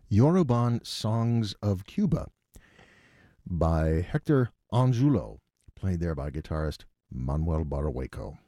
Yoruban Songs of Cuba by Hector Angulo, played there by guitarist Manuel Barahueco.